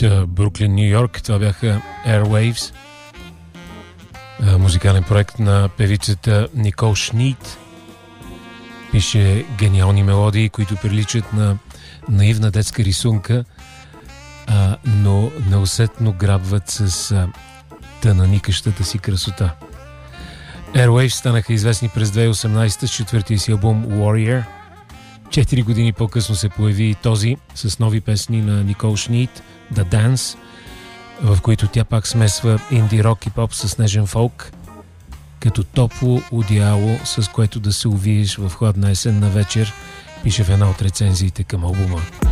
Бруклин, Ню Йорк. Това бяха Airwaves, музикален проект на певицата Никол Шнит. Пише гениални мелодии, които приличат на наивна детска рисунка, но неусетно грабват с тънаникащата си красота. Airwaves станаха известни през 2018 с четвъртия си албум Warrior. 4 години по-късно се появи и този с нови песни на Никол Шнит, The Dance, в които тя пак смесва инди рок и поп с нежен фолк, като топло одеяло, с което да се увиеш в хладна есенна вечер, пише в една от рецензиите към албума.